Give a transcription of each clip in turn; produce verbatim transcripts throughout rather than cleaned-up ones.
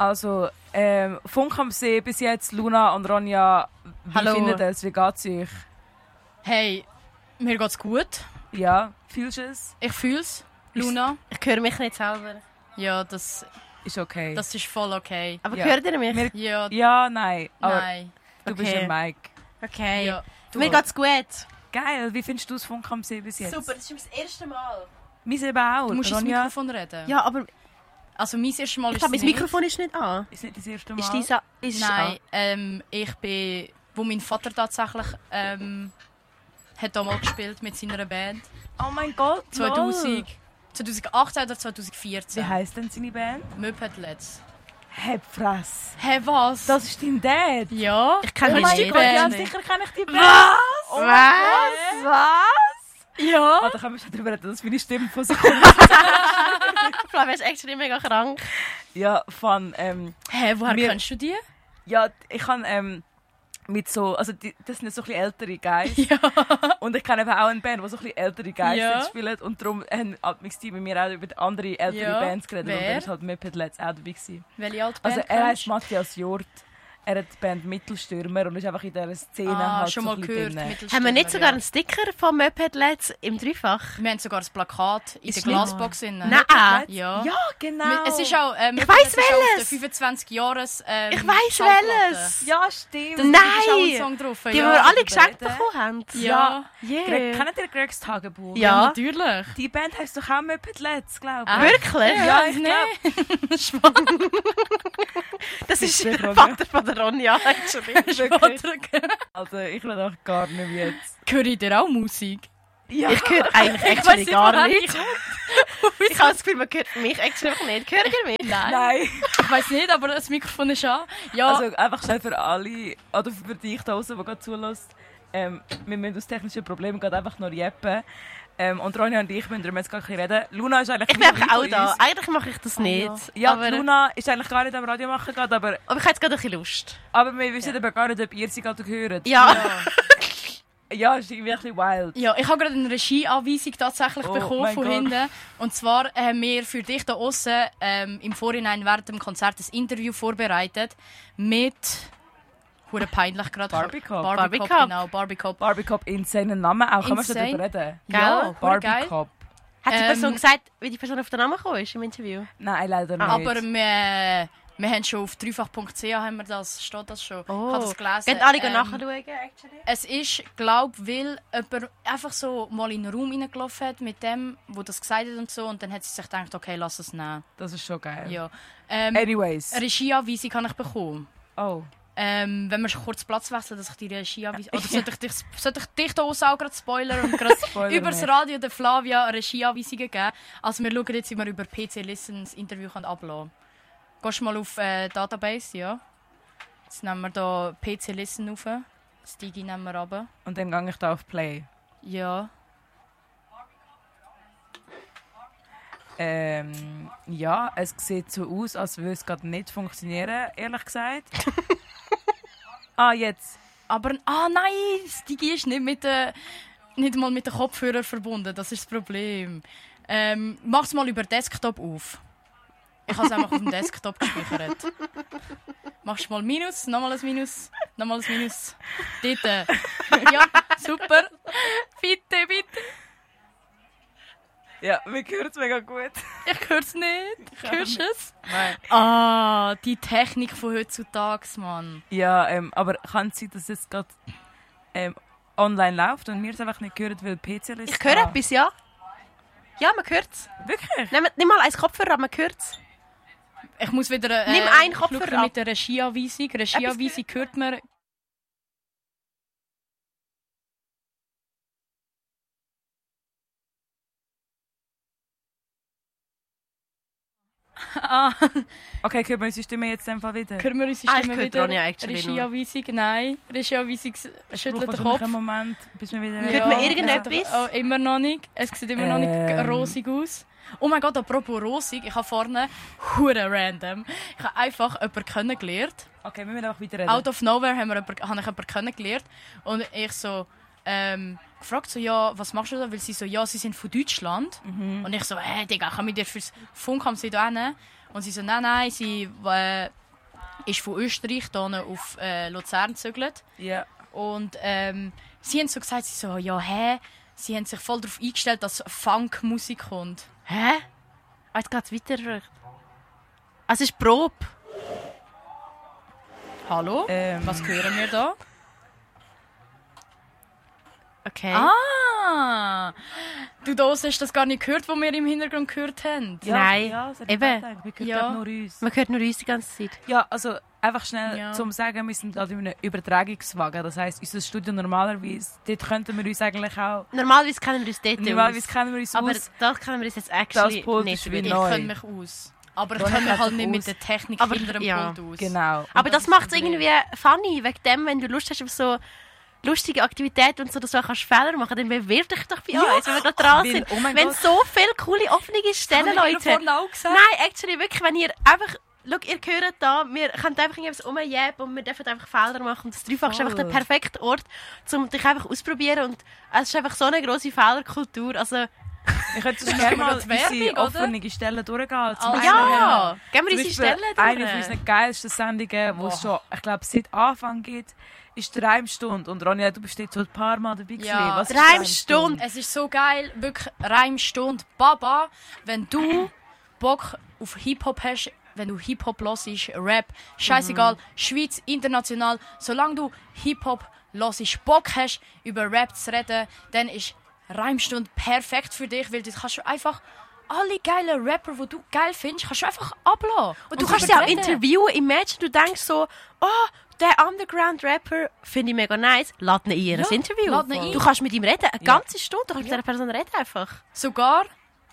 Also, ähm, Funk am See bis jetzt, Luna und Ronja, wie Hallo. findet ihr es? Wie geht's euch? Hey, mir geht's gut. Ja, fühlst du es? Ich fühl's. Luna? Ich höre mich nicht selber. Ja, das, Ist okay. das ist voll okay. Aber Ja. hört ihr mich? Wir- Ja, ja, nein. Aber nein. du bist Okay. ein Mike. Okay. Ja. Mir geht's gut. Geil, wie findest du das Funk am See bis jetzt? Super, das ist das erste Mal. Wir eben auch. Du musst ins Ronja, Mikrofon reden. Ja, aber Also mein erstes Mal ich ist glaube, es mein nicht. Mikrofon ist nicht an. ist nicht das erste Mal. Ist dieser... Ist Nein, ähm, ich bin... Wo mein Vater tatsächlich... Ähm, hat da mal gespielt mit seiner Band. Oh mein Gott, zweitausend, zweitausendachtzehn oder Wie zweitausendvierzehn. heisst denn seine Band? Mopedlets. Hey, Frass. Hä, hey, was? Das ist dein Dad. Ja. Ich kenne Oh mich mein nicht. Gott, ja, Band. sicher kenne ich die Band. Was? Oh mein Was? Gott. Was? Ja. Oh, da können wir schon drüber reden, dass meine Stimme von so kommt. Flavia ist actually mega krank. Ja, von, ähm, Hä, hey, woher Wir- kennst du die? ja, ich kann, ähm, mit so, also die, das sind so ein bisschen ältere Guys. Ja. Und ich kenne eben auch eine Band, die so ein bisschen ältere Guys Ja. spielen. Und darum haben Admix Team mit mir auch über andere ältere Ja. Bands geredet. Und Wer? dann ist halt Mopedlets auch dabei gewesen. Welche alte Also Band er kennst heisst Matthias Jurt. Er hat die Band Mittelstürmer und ist einfach in dieser Szene Ah, halt schon so mal ein bisschen gehört. drin. Mittelstürmer, Haben wir nicht sogar ja. einen Sticker von Mopedlets im Dreifach? Wir haben sogar ein Plakat in Ist der nicht- Glasbox. Nein. Nein. Ja. Ja, genau. Es ist auch, ähm, Ich weiss es ist auch auf der welches. fünfundzwanzig Jahres ähm, Ich weiss Schallplatte. welches. Ja, stimmt. Das Nein. ist auch ein Song drauf. Die, ja. die wir alle darüber geschenkt reden. bekommen haben. Ja. Yeah. Greg, kennt ihr Gregs Tagebuch? Ja. Ja, natürlich. Die Band heisst doch auch Mopedlets, glaube ich. Ah. Wirklich? Ja, ich nee. Das ist Bitte, der Ronja. Vater von der Ronja. actually. Also ich will auch gar nicht wie jetzt. Höre ich dir auch Musik? Ja. Ich höre eigentlich Ich actually weiss nicht, gar woher nicht. die Ich habe das Gefühl, man hört mich actually auch nicht. Hört ihr mich? Nein. Nein. Ich weiss nicht, aber das Mikrofon ist an. Ja. Also einfach schnell für alle, oder für dich da draußen, die gerade zulässt. Ähm, wir müssen aus technischen Problemen gerade einfach nur jeppen. Ähm, und Ronja und ich müssen darüber jetzt gar nicht reden. Luna ist eigentlich Ich bin einfach wieder auch von da. uns. Eigentlich mache ich das nicht. Ja, aber, Luna ist eigentlich gar nicht am Radio machen gerade, aber, aber ich habe jetzt gerade ein bisschen Lust. aber wir wissen aber gar nicht, ob ihr sie gerade hört. Ja. Ja, ist irgendwie ein bisschen wild. Ja, ich habe gerade eine Regieanweisung tatsächlich Oh bekommen mein von Gott. hinten. Und zwar haben wir für dich da außen ähm, im Vorhinein während dem Konzert ein Interview vorbereitet mit... Hure peinlich gerade. Barbie Cop. Barbie, Barbie Cop, Cop. genau. Barbie Cop. Barbie Cop, insane Namen auch. Kann man schon Insane. darüber reden? Ja, Gell? hure Barbie geil. Cop. Hat die Ähm, Person gesagt, wie die Person auf den Namen gekommen ist im Interview? Nein, leider nicht. Aber wir, wir haben schon auf dreifach punkt c h haben wir das, steht das schon. Ich habe das gelesen. Geht alle Ähm, nachschauen, actually? Es ist, glaube ich, weil jemand einfach so mal in einen Raum reingelaufen hat mit dem, der das gesagt hat und so. Und dann hat sie sich gedacht, okay, lass es nehmen. Das ist schon geil. Ja. Ähm, Anyways. eine Regieanweisung habe ich bekommen. Oh. Ähm, wenn wir schon kurz Platz wechseln, dass ich die Regieanweisung... Oder sollte ich dich, sollte ich dich da auch gerade spoilern und gerade Spoiler über das nicht. Radio der Flavia Regieanweisungen geben? Also wir schauen jetzt, wie wir über P C Listen das Interview ablassen können. Gehst du mal auf äh, Database, ja? Jetzt nehmen wir hier P C Listen auf. Das Digi nehmen wir runter. Und dann gehe ich da auf Play. Ja. Ähm, ja, es sieht so aus, als würde es gerade nicht funktionieren, ehrlich gesagt. Ah, jetzt. Aber, ah nein, das Digi ist nicht, mit den, nicht mal mit den Kopfhörern verbunden. Das ist das Problem. Ähm, Mach es mal über Desktop auf. Ich habe es einfach auf dem Desktop gespeichert. Machst du mal Minus, nochmal ein Minus, nochmal ein Minus. Dort. Ja, super. Bitte, bitte. Ja, wir hören es mega gut. Ich höre es nicht. Hörst du es? Nein. Ah, die Technik von heutzutage, Mann. Ja, ähm, aber kann es sein, dass es gerade ähm, online läuft und wir es einfach nicht hören, weil P C ist? Ich höre etwas, ja. Ja, man hört es. Wirklich? Nimm, nimm mal eins Kopfhörer ab, man hört es. Ich muss wieder äh, Nimm einen Kopfhörer schauen ab. mit der Regieanweisung. Regieanweisung hört man. Ah, Okay, hören wir unsere Stimme jetzt einfach wieder? hören wir unsere Ah, ich Stimme höre wieder? Ronja actually nur. Regieanweisung, nein. Regieanweisung Es schüttelt braucht den wahrscheinlich Kopf. einen Moment, bis wir wieder... Hört man irgendetwas? Oh, immer noch nicht. Es sieht immer noch nicht Ähm. rosig aus. Oh mein Gott, apropos rosig, ich habe vorne hure random. Ich habe einfach jemanden kennengelernt. Okay, wir müssen einfach weiter reden. Out of nowhere haben wir jemanden, habe ich jemanden kennengelernt. Und ich so ähm, gefragt, so, ja, was machst du da? Weil sie so, ja, sie sind von Deutschland. Und ich so, hey, Digga, kann ich dir fürs Funk am See da hin? Und sie so, nein, nein, sie äh, ist von Österreich hier auf äh, Luzern gezögert. Ja. Und ähm, sie haben so gesagt, sie so, ja, hä? Sie haben sich voll darauf eingestellt, dass Funkmusik kommt. Hä? Ah, jetzt geht's weiter. Also es ist Probe. Hallo? Ähm. Was hören wir da? Okay. Ah! Du da hast das gar nicht gehört, was wir im Hintergrund gehört haben. Ja, Nein, ja, das hat eben. ich gedacht. Wir hören Ja. glaub, nur uns. Man hört nur uns die ganze Zeit. Ja, also einfach schnell Ja. zum Sagen, wir sind gerade in einem Übertragungswagen. Das heisst, unser Studio normalerweise, dort könnten wir uns eigentlich auch... Normalerweise kennen wir uns dort Normalerweise aus. kennen wir uns Aber aus. da kennen wir uns jetzt actually Das Pult nicht ist wie wirklich. Ich neu. kenne mich aus. Aber ich Ronja kenne mich kennt halt sich nicht aus. mit der Technik Aber- hinter dem ja. Pult aus. Genau. Aber das das ist macht es das Problem. irgendwie funny, wegen dem, wenn du Lust hast auf so lustige Aktivitäten und so, dass du auch kannst Fehler machen kannst, dann bewirb dich doch bei uns, wenn wir da dran Weil, sind. oh mein Wenn Gott. so viele coole offene Stellen, Leute. auch gesagt. Nein, actually wirklich, wenn ihr einfach... Schau, ihr hört da, wir können einfach irgendwas rumjäben und wir dürfen einfach Fehler machen. Und das Dreifach ist Voll. einfach der perfekte Ort, um dich einfach auszuprobieren. Und es ist einfach so eine grosse Fehlerkultur. Also, Wir könnten Dann gerne machen wir mal gerade Werbung, unsere oder? offenen Stellen durchgehen. Zum Ah, Beispiel ja, haben geben wir Zum unsere Beispiel Stellen eine durch. von unseren geilsten Sendungen, die es schon, ich glaube, seit Anfang gibt, ist die Reimstunde. Und Ronja, du bist jetzt schon ein paar Mal dabei gewesen. Ja, Was ist die Reimstunde. Es ist so geil, wirklich Reimstunde. Baba, wenn du Bock auf Hip-Hop hast, wenn du Hip-Hop hörst, Rap, scheißegal, Schweiz, international, solange du Hip-Hop hörst, Bock hast, über Rap zu reden, dann ist Reimstunde perfekt für dich, weil du kannst du einfach alle geilen Rapper, die du geil findest, kannst du einfach ablassen. Und du Und kannst sie auch reden. interviewen. Imagine, du denkst so, oh, der Underground-Rapper finde ich mega nice. Lad ihn in ihr Ja, Interview. lad ihn ein. Du kannst mit ihm reden, eine Ja. ganze Stunde. Du kannst mit Ja. dieser Person reden einfach. Sogar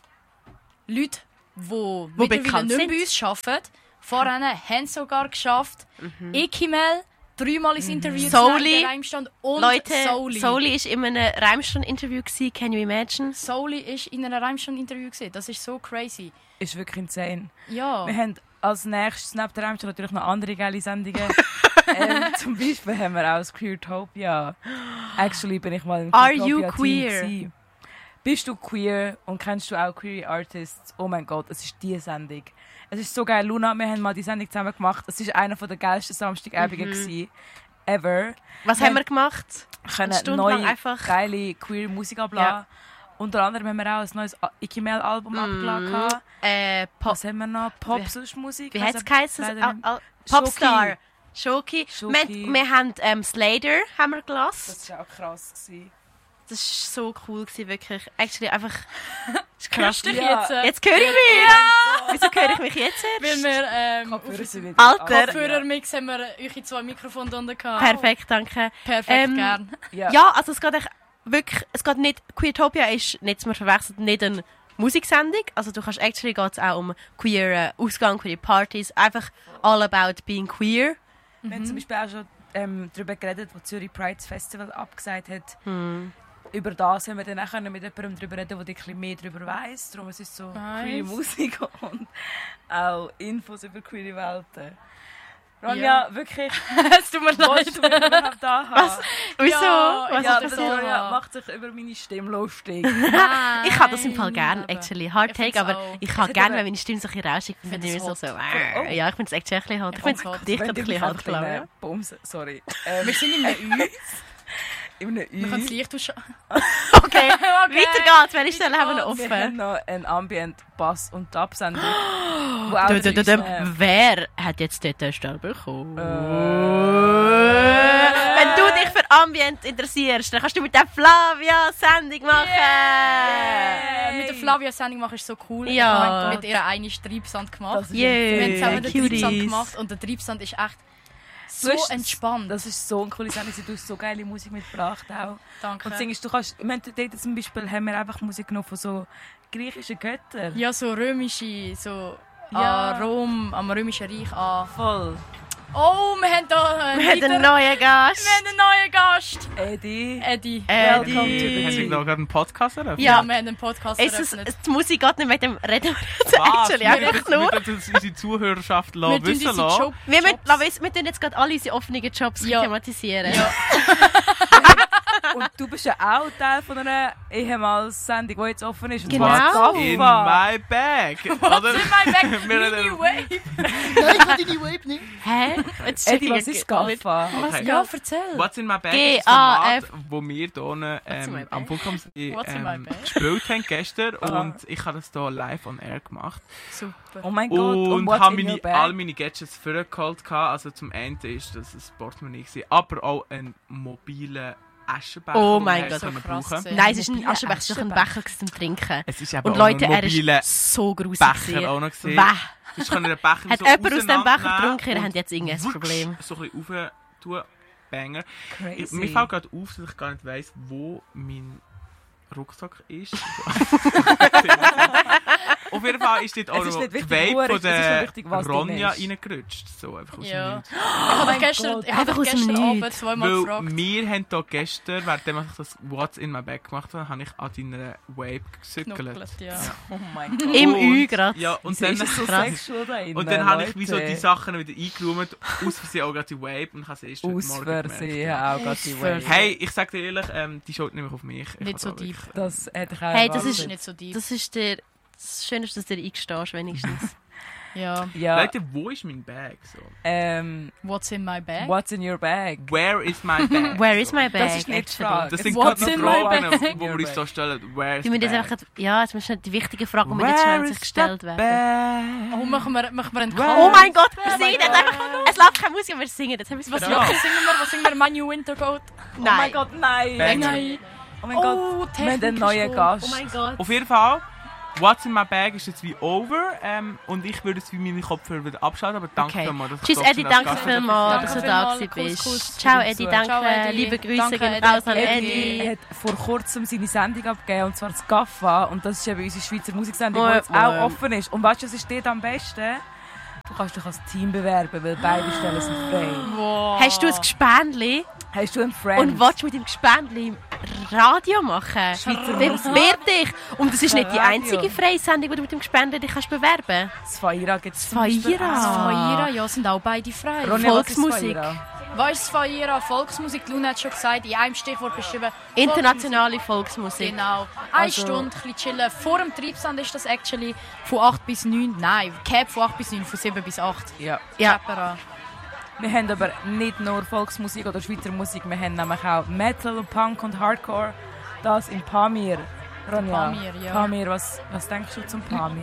Leute, die Wo mittlerweile bekannt nicht mehr sind. bei uns arbeiten, vorhin haben es sogar geschafft, Ekimel dreimal ins Interview Souli. zu nehmen, der Reimstand und Leute, Souli. Souli war in einem Reimstunde-Interview. Can you imagine? Souli ist in einem Reimstand-Interview gesehen. Das ist so crazy. Ist wirklich insane. Ja. Wir haben als nächstes neben der Reimstunde natürlich noch andere geile Sendungen. ähm, zum Beispiel haben wir auch das Queertopia. Actually bin ich mal im Are you Queertopia-Team queer? gewesen. Bist du queer und kennst du auch queer Artists? Oh mein Gott, es ist die Sendung. Es ist so geil. Luna, wir haben mal die Sendung zusammen gemacht. Es war einer der geilsten Samstagabende gewesen. Ever. Was Wir haben wir gemacht? Wir können Eine Stunde lang neue, einfach- geile queer Musik abladen. Unter anderem haben wir auch ein neues Ikimel-Album Mhm. abgeladen. Äh, Pop. Was haben wir noch? Pop, Wie- sonst Musik? Wie Weiss hat es ich geheißen? leider Al- nicht. Al- Popstar. Shoki. Shoki. Wir, Shoki. wir haben ähm, Slater haben wir gelassen. Das war auch krass. Gewesen. Das war so cool, gewesen, wirklich. Actually, einfach... Hörst du dich Ja. jetzt? Äh, Jetzt höre ich mich! Ja. Wieso höre ich mich jetzt Weil erst? wir ähm, Kopfhörer auf sind wieder Alter. an. Kopfhörermix haben wir eure zwei Mikrofone drunter gehabt. Perfekt, danke. Perfekt, Ähm, gern. Ja. Ja, also es geht echt wirklich... Es geht nicht... Queertopia ist, nicht zu verwechseln, nicht eine Musiksendung. Also du kannst... Actually geht es auch um queer äh, Ausgang, queer Partys. Einfach all about being queer. Wir haben zum Beispiel auch schon ähm, darüber geredet, wo Zürich Pride Festival abgesagt hat. Hm. Über das haben wir dann auch mit jemandem darüber reden, der ein bisschen mehr darüber weiss. Darum es ist so Nice. queer Musik und auch Infos über queere Welten. Ronja, Ja. wirklich, Es tut mir willst du mich überhaupt da haben? Wieso? Ja, Was Ja, ist das das? so? Ronja macht sich über meine Stimme lustig. Ich habe das im Fall gern, Nein, actually. Hard Ich take, find's aber auch. ich habe hat gerne, aber- wenn meine Stimme so ein bisschen rauschig Ich finde. Ich find's so, so, hot. Oh. ja, ich finde es echt ein bisschen hot. Ich Ich finde find's es hot. dich Wenn ein du bisschen mich hot, einfach glaube in ich. eine Bumse, sorry. Wir Ähm, sind in einem Ü. in einem Wir können das Ü. Licht ausschalten. Okay, weiter geht's. Welche Stelle haben wir noch Wir haben offen? noch eine Ambient Bass- und Tab-Sendung. wo auch Du, du, du, du, unsere- Wer hat jetzt dort eine Stelle bekommen? Äh. Wenn du dich für Ambient interessierst, dann kannst du mit der Flavia Sendung machen. Äh, mit der Flavia-Sendung machen ist so cool. Ja. Ich habe mit ihr eine Treibsand gemacht. Das ist Yay. Wir haben zusammen den Treibsand Cuties. gemacht und der Treibsand ist echt so Du hast- entspannt. Das ist so eine coole Sendung. Du hast so geile Musik mitgebracht auch. Danke. Und singst, du kannst, wir haben dort zum Beispiel haben wir einfach Musik genommen von so griechischen Göttern. Ja, so römische, so Ja. an Rom, am römischen Reich an. Voll. Oh, wir haben da einen, Wir haben einen weiter- neuen Gast. wir haben einen neuen Gast. Eddie. Eddie. Welcome to the Eddie. Haben Sie team. noch gerade einen Podcast eröffnet? Ja, wir haben einen Podcast Es ist, eröffnet. die Musik geht nicht mit dem Reden. Actually, Wir einfach müssen nur. wir müssen unsere Zuhörerschaft Wir lassen tun wissen unsere lassen. Job, Wir, müssen, Jobs. lass wissen, wir tun jetzt gerade alle unsere offenen Jobs Ja. thematisieren. Ja. Und du bist ja auch Teil von einer ehemals Sendung, die jetzt offen ist. Und Genau. zwar In Gaffa. my bag. What's in my bag? Wir Mini reden- Wave. Nein, ich will deine Wave nicht. Hä? Jetzt Eddie, check was ich ist gar nicht. Gaffa? Okay. Ja, erzähl. What's in my bag G ist ein A Format, F. wo wir hier in my ähm, bag? am Funkhaus What's in my ähm, bag? gespielt haben gestern. Aha. Und ich habe das hier live on air gemacht. Super. Oh mein Gott, und Und what's habe in meine, your bag? all meine Gadgets vorgeholt. Also zum Ende ist das ein Portemonnaie gewesen, aber auch ein mobiler Aschenbecher. Oh den mein wir Gott. können So krass, brauchen. ey. Nein, es ist ein Mobile Aschenbecher, es ist doch ein Aschenbecher. Becher zum Trinken. Es ist eben Und auch Leute, ein er mobiler ist so grusig. Becher gewesen. auch noch gesehen. Wah. Sonst können wir den Becher Hat so jemand aus dem Becher auseinandernehmen getrunken? Ihr und habt jetzt irgendein wutsch, Problem. So ein bisschen rauf tun, banger. Ich, Crazy. mir fällt gerade auf, dass ich gar nicht weiss, wo mein Rucksack ist. Auf jeden Fall ist dort auch Es ist noch nicht die wichtig, Vape wo von er ist, es ist nur der wichtig, was drin Ronja ist. reingerutscht. So, einfach aus Ja. dem Nichts. Ich habe mein gestern, Gott. ich habe Einfach aus dem gestern Nichts. Abend zweimal Weil gefragt. wir haben hier gestern, während ich das What's in my bag gemacht habe, habe ich an deiner Vape gesückelt. Knuckelt, ja. Oh mein Gott. Im Und- Ü gerade. Ja, und Wieso dann, ist es so krass. sexual da innen, und dann habe ich wie so Leute? die Sachen wieder eingeräumt, aus Versehen auch gerade die Vape und ich habe es erst heute Aus Morgen Versehen gemerkt. auch gerade die Aus Wave. Hey, ich sag dir ehrlich, ähm, die schaut nicht mehr auf mich. Ich Nicht habe so da deep. wirklich- Das hätte ich auch Hey, das Das erwartet. ist nicht so deep. Das ist der... Das Schöne ist, dass du dir eingestehst, wenigstens. Ja. Ja, Leute, wo ist mein Bag? So. ähm, What's in my bag? what's in your bag? Where is my bag? Where is so. my bag? Das ist nicht die Frage. Das sind What's gerade in noch my Fragen, bag? wo wir uns so stellen. Where is Die the müssen jetzt bag? einfach... Ja, jetzt müssen die wichtigen Fragen, die jetzt schnell sich gestellt werden. Oh, machen wir, machen wir einen Where- Oh mein Gott, wir Oh mein singen jetzt Gott. einfach... Es läuft keine Musik, aber wir singen. Jetzt haben wir es Was, verstanden. was singen wir? Was singen wir? My New Winter Coat? Oh mein Nein. Gott, nein! Banger. Nein. Oh mein Gott, Oh, wir haben Technik einen ist neuen gut. Gast. Oh mein Gott. Auf jeden Fall, What's in my bag ist jetzt wie over. Ähm, und ich würde es wie meine Kopfhörer wieder abschalten, aber danke Okay. vielmals, dass ich Tschüss trotzdem Eddie, als danke Gast vielmals, Danke dass du da vielmals. gewesen Kuss, bist. Kuss. Ciao Eddie, danke. Ciao, Eddie. Liebe Grüße Danke, gehen Eddie. raus an Eddie Eddie. hat vor kurzem seine Sendung abgegeben, und zwar das Gaffa. Und das ist eben unsere Schweizer Musiksendung, die Moin, jetzt auch moin. offen ist. Und weißt du, was ist dort am besten? Du kannst dich als Team bewerben, weil beide Stellen sind frei. Wow. Hast du ein Gespendli Hast du einen Friend? und willst mit dem Gespendli Radio machen? Schweizer Dann Musik. bewerb dich. Und das ist nicht die Radio. einzige freie Sendung, wo du mit dem Gespendli dich kannst bewerben kannst. Sfaira gibt es. Sfaira? Sfaira, ja, sind auch beide frei. Ronja, was ist Volksmusik. Sfaira? Was ist Sfaira? Volksmusik, Luna hat schon gesagt, in einem Stichwort beschrieben. Internationale Volksmusik. Genau. Eine Also- Stunde, ein bisschen chillen. Vor dem Treibsand ist das actually von acht bis neun. Nein, Cap von acht bis neun, von sieben bis acht. Ja. Ja. Separat. Wir haben aber nicht nur Volksmusik oder Schweizer Musik, wir haben nämlich auch Metal, Punk und Hardcore. Das in Pamir. Ronja, Pamir, ja. Pamir, was, was denkst du zum Pamir?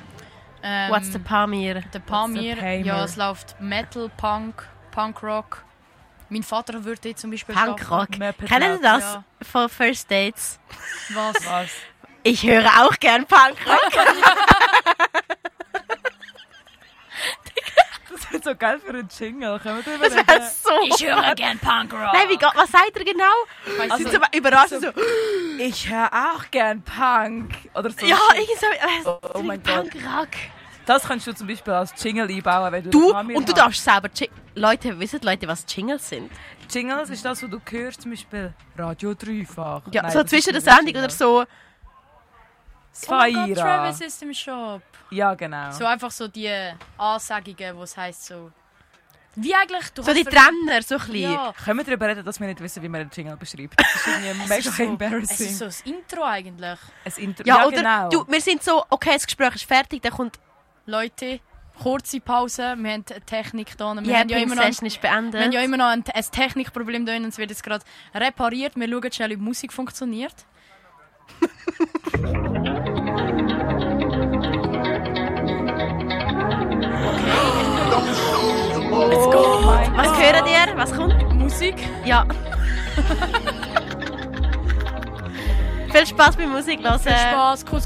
Ähm, What's the Pamir? Der Pamir, What's the Pamir? ja, es läuft Metal, Punk, Punkrock. Mein Vater würde jetzt zum Beispiel Punkrock. Muppet Kennen Sie das Ja. von First Dates? schaffen. Was? Was? Ich höre auch gern Punkrock. Das wird so geil für einen Jingle. Können wir drüber Das reden? wäre so... Ich höre gern Punkrock. Nein, wie geht, was sagt er genau? Weiss Also, ich sind so überrascht so... Ich höre auch gern Punk. Oder so. Ja, irgendwie so... Oh, oh mein Gott. Punkrock. Das kannst du zum Beispiel als Jingle einbauen, wenn du Du, den Pamir und du hast. darfst selber... Ji- Leute, wissen Leute, was Jingles sind? Jingles ist das, was du hörst, zum Beispiel Radio dreifach. Ja, Nein, so das zwischen der ist nicht Sendung oder so. Oh mein Gott, Sfaira. Travis ist im Shop. Ja, genau. So einfach so die Ansagungen, wo es heisst so... Wie eigentlich? Du So die hast Trenner, so ein bisschen. Ja. Können wir darüber reden, dass wir nicht wissen, wie man einen Jingle beschreibt? Das ist irgendwie Es mega ist so, es embarrassing. ist so das Intro eigentlich. Ein Intro. Ja, Ja, oder genau. du, wir sind so, okay, das Gespräch ist fertig, dann kommt Leute, kurze Pause. Wir haben eine Technik da. Wir, die haben ja immer noch, Session ist wir beendet. haben ja immer noch ein, ein Technikproblem da und es wird jetzt gerade repariert. Wir schauen schnell, ob die Musik funktioniert. Oh mein Was Gott. hören ihr? Was kommt? Musik? Ja. Viel Spaß beim Musik hören. Viel Spaß. Kuss,